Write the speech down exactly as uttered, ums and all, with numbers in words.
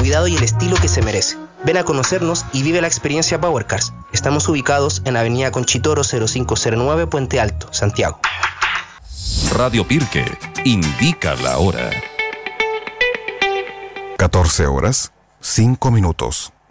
cuidado y el estilo que se merece. Ven a conocernos y vive la experiencia Power Cars. Estamos ubicados en Avenida Conchitoro cero cinco cero nueve, Puente Alto, Santiago. Radio Pirque indica la hora. catorce horas, cinco minutos.